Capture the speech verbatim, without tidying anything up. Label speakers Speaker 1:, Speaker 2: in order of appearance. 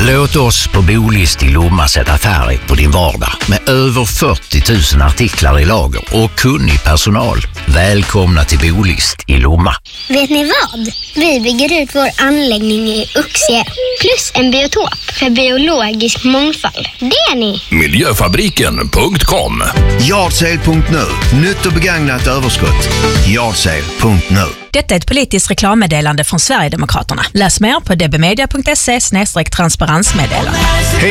Speaker 1: Låt oss på Bolist i Lomma sätta färg på din vardag med över fyrtio tusen artiklar i lager och kunnig personal. Välkomna till Bolist i Lomma.
Speaker 2: Vet ni vad? Vi bygger ut vår anläggning i Uxie plus en biotop för biologisk mångfald. Det är ni!
Speaker 3: Miljöfabriken punkt com.
Speaker 4: Yardsale punkt nu. Nytt och begagnat överskott. Yardsale punkt nu.
Speaker 5: Detta är ett politiskt reklammeddelande från Sverigedemokraterna. Läs mer på dbmedia punkt se slash transparensmeddelande.